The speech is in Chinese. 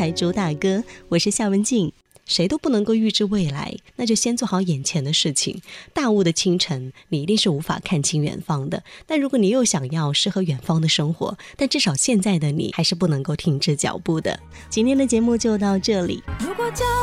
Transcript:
台主打歌，我是夏文静。谁都不能够预知未来，那就先做好眼前的事情。大雾的清晨，你一定是无法看清远方的。但如果你又想要适合远方的生活，但至少现在的你还是不能够停止脚步的。今天的节目就到这里。如果